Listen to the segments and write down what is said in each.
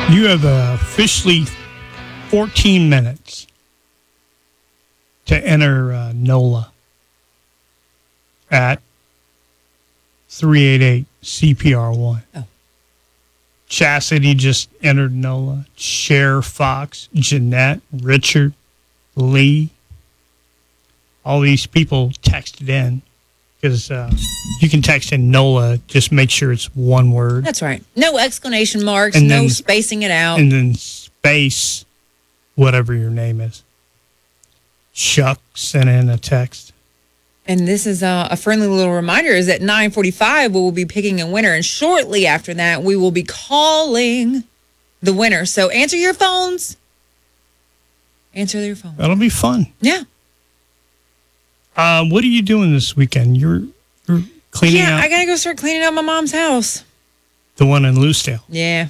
You have officially 14 minutes to enter NOLA at 388 CPR1. Oh. Chastity just entered NOLA. Cher, Fox, Jeanette, Richard, Lee. All these people texted in because you can text in NOLA. Just make sure it's one word. That's right. No exclamation marks, And no then- spacing it out. And then space whatever your name is. Chuck sent in a text. And this is a friendly little reminder is at 9:45 we will be picking a winner. And shortly after that, we will be calling the winner. So answer your phones. Answer your phone. That'll be fun. Yeah. What are you doing this weekend? You're cleaning out I got to go start cleaning out my mom's house. the one in Loosedale. Yeah.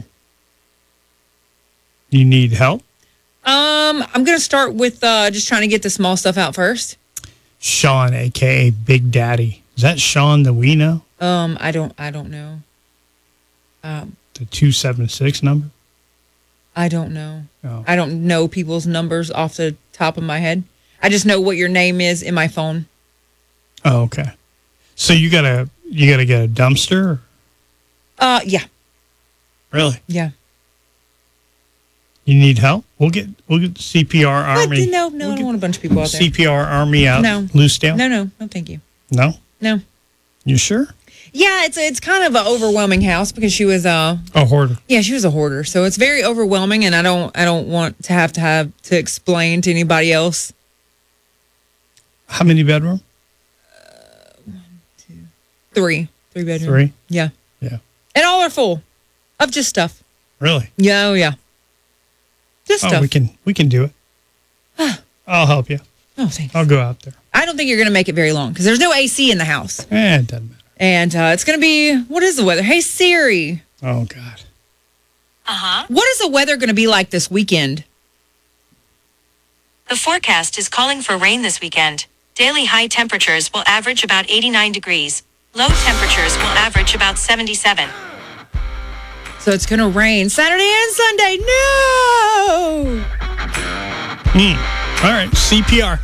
You need help? I'm going to start with just trying to get the small stuff out first. Sean, a.k.a. Big Daddy. Is that Sean that we know? I don't know. The 276 number? I don't know. Oh. I don't know people's numbers off the top of my head. I just know what your name is in my phone. Oh, okay. So you gotta get a dumpster? Yeah. Really? Yeah. You need help? We'll get CPR Army. No, I don't want a bunch of people out there. CPR Army out No. Loosedale? No, thank you. No? No. You sure? Yeah, it's kind of an overwhelming house because she was A hoarder. yeah, she was a hoarder. So it's very overwhelming and I don't want to have to explain to anybody else. How many bedroom? 3 bedrooms. 3? Yeah. Yeah. And all are full of just stuff. Really? Yeah, yeah. Just stuff. we can do it. I'll help you. Oh, thanks. I'll go out there. I don't think you're going to make it very long because there's no AC in the house. It doesn't matter. And it's going to be, what is the weather? Hey, Siri, Oh, God. what is the weather going to be like this weekend? The forecast is calling for rain this weekend. Daily high temperatures will average about 89 degrees. Low temperatures will average about 77. So it's going to rain Saturday and Sunday. No! All right, CPR.